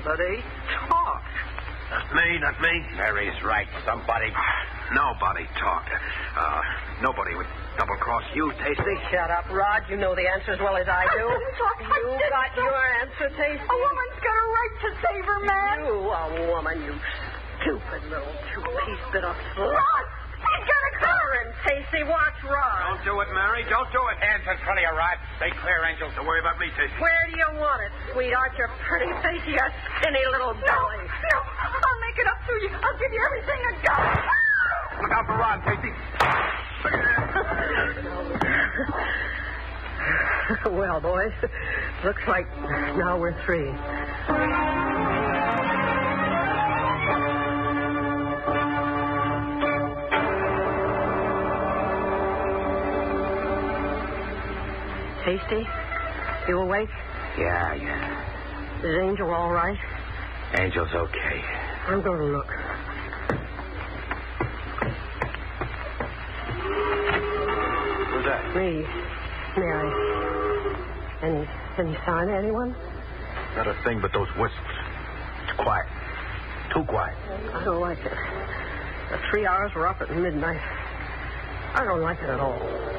somebody talk. Not me. Mary's right. Somebody. Nobody talked. Nobody would double-cross you, Tasty. Shut up, Rod. You know the answer as well as I do. I didn't talk. You got your answer, Tasty. A woman's got a right to save her man. You, a woman, you stupid little two-piece bit of slut. Rod, he's got a car. Karen, Tasty, watch Rod. Don't do it, Mary. Don't do it. Hands in front of you, Rod. Stay clear, Angel. Don't worry about me, Tasty. Where do you want it, sweetheart? Your pretty face, your skinny little belly. No, I'll make it up to you. I'll give you everything I got. Look out for Ron, Tasty. Well, boys, looks like now we're three. Tasty, you awake? Yeah. Is Angel all right? Angel's okay. I'm going to look. Who's that? Me, Mary. Any sign of anyone? Not a thing but those whistles. It's quiet. Too quiet. I don't like it. The 3 hours were up at midnight. I don't like it at all.